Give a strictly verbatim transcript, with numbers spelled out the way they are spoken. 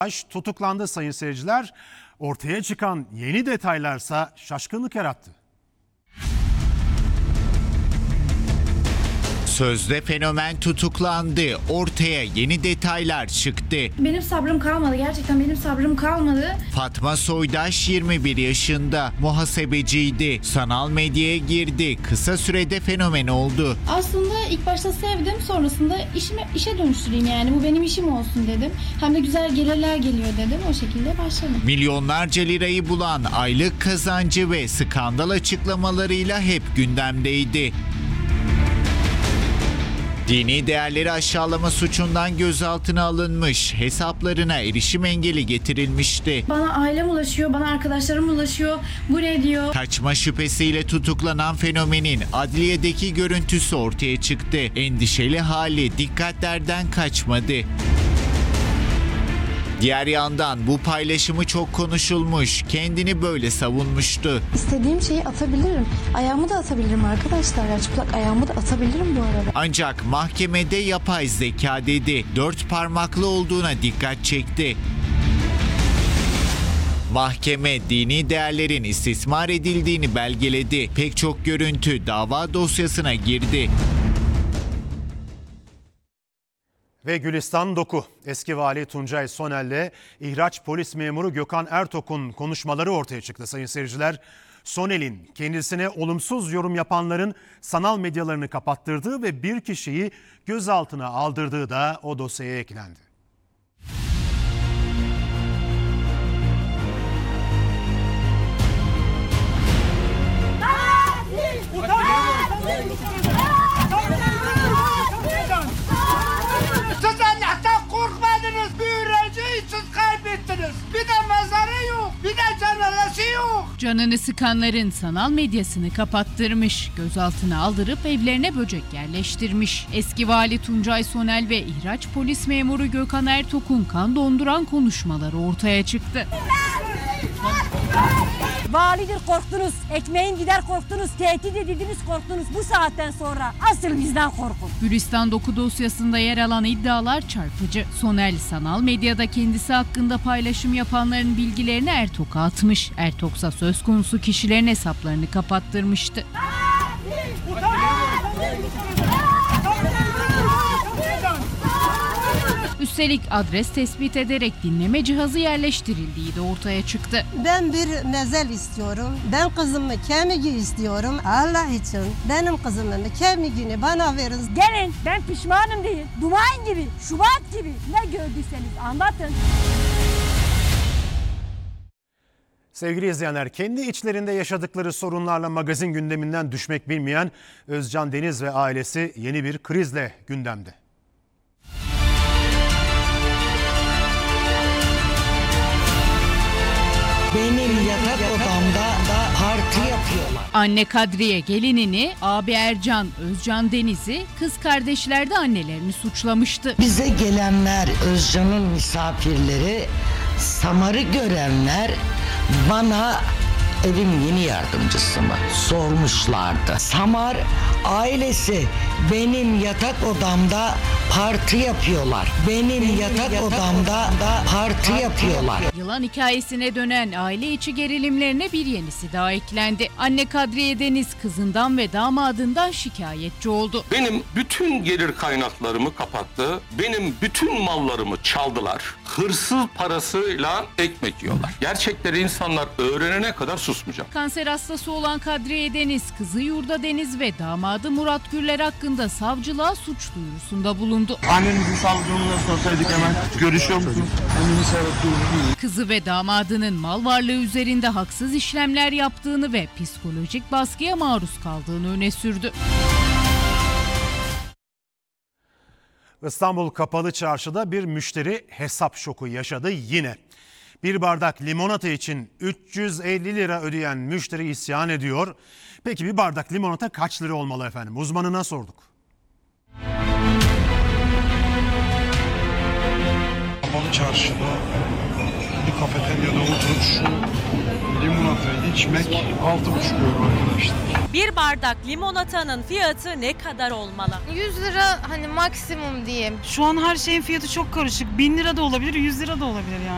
Tutuklandı sayın seyirciler. Ortaya çıkan yeni detaylarsa şaşkınlık yarattı. Sözde fenomen tutuklandı. Ortaya yeni detaylar çıktı. Benim sabrım kalmadı. Gerçekten benim sabrım kalmadı. Fatma Soydaş yirmi bir yaşında. Muhasebeciydi. Sanal medyaya girdi. Kısa sürede fenomen oldu. Aslında ilk başta sevdim. Sonrasında işime, işe dönüştüreyim yani. Bu benim işim olsun dedim. Hem de güzel gelirler geliyor dedim. O şekilde başladım. Milyonlarca lirayı bulan aylık kazancı ve skandal açıklamalarıyla hep gündemdeydi. Dini değerleri aşağılama suçundan gözaltına alınmış, hesaplarına erişim engeli getirilmişti. Bana ailem ulaşıyor, bana arkadaşlarım ulaşıyor. Bu ne diyor? Kaçma şüphesiyle tutuklanan fenomenin adliyedeki görüntüsü ortaya çıktı. Endişeli hali dikkatlerden kaçmadı. Diğer yandan bu paylaşımı çok konuşulmuş, kendini böyle savunmuştu. İstediğim şeyi atabilirim. Ayağımı da atabilirim arkadaşlar. Ya çıplak ayağımı da atabilirim bu arada. Ancak mahkemede yapay zeka dedi. Dört parmaklı olduğuna dikkat çekti. Mahkeme dini değerlerin istismar edildiğini belgeledi. Pek çok görüntü dava dosyasına girdi. Ve Gülistan Doku, eski vali Tuncay Sonel'le ihraç polis memuru Gökhan Ertok'un konuşmaları ortaya çıktı sayın seyirciler. Sonel'in kendisine olumsuz yorum yapanların sanal medyalarını kapattırdığı ve bir kişiyi gözaltına aldırdığı da o dosyaya eklendi. Siz Allah'tan korkmadınız, bir öğrenciyi siz kaybettiniz. Bir de mezarı yok, bir de cenazesi yok. Canını sıkanların sanal medyasını kapattırmış, gözaltına aldırıp evlerine böcek yerleştirmiş. Eski vali Tuncay Sonel ve ihraç polis memuru Gökhan Ertok'un kan donduran konuşmaları ortaya çıktı. Validir korktunuz, ekmeğin gider korktunuz, tehdit edildiniz korktunuz. Bu saatten sonra asıl bizden korkun. Gülistan Doku dosyasında yer alan iddialar çarpıcı. Sonel sanal medyada kendisi hakkında paylaşım yapanların bilgilerini Ertok'a atmış. Ertok'sa söz konusu kişilerin hesaplarını kapattırmıştı. Üstelik adres tespit ederek dinleme cihazı yerleştirildiği de ortaya çıktı. Ben bir mezel istiyorum. Ben kızımı kemigi istiyorum. Allah için benim kızımın kemigini bana verin. Gelin, ben pişmanım değil. Duman gibi, Şubat gibi ne gördüyseniz anlatın. Sevgili izleyenler, kendi içlerinde yaşadıkları sorunlarla magazin gündeminden düşmek bilmeyen Özcan Deniz ve ailesi yeni bir krizle gündemde. Benim yatak odamda da parti yapıyorlar. Anne Kadriye gelinini, abi Ercan, Özcan Deniz'i, kız kardeşler de annelerini suçlamıştı. Bize gelenler, Özcan'ın misafirleri, Samar'ı görenler bana evin yeni yardımcısı mı sormuşlardı. Samar ailesi benim yatak odamda parti yapıyorlar. Benim, benim yatak, yatak odamda da parti yapıyorlar. Yılan hikayesine dönen aile içi gerilimlerine bir yenisi daha eklendi. Anne Kadriye Deniz kızından ve damadından şikayetçi oldu. Benim bütün gelir kaynaklarımı kapattı. Benim bütün mallarımı çaldılar. Hırsız parasıyla ekmek yiyorlar. Gerçekleri insanlar öğrenene kadar susmayacak. Kanser hastası olan Kadriye Deniz, kızı Yurda Deniz ve damadı Murat Gürler hakkında savcılığa suç duyurusunda bulundu. Annenizin sağlık durumunu sorsaydık hemen. Görüşüyor musunuz? Kızı ve damadının mal varlığı üzerinde haksız işlemler yaptığını ve psikolojik baskıya maruz kaldığını öne sürdü. İstanbul Kapalı Çarşı'da bir müşteri hesap şoku yaşadı yine. Bir bardak limonata için üç yüz elli lira ödeyen müşteri isyan ediyor. Peki bir bardak limonata kaç lira olmalı efendim? Uzmanına sorduk. Kapalı Çarşı'da bir kafeteryada oturup şu limonatayı içmek altı buçuk euro arkadaşlar. Bir bardak limonatanın fiyatı ne kadar olmalı? yüz lira hani maksimum diyeyim. Şu an her şeyin fiyatı çok karışık. bin lira da olabilir, yüz lira da olabilir yani.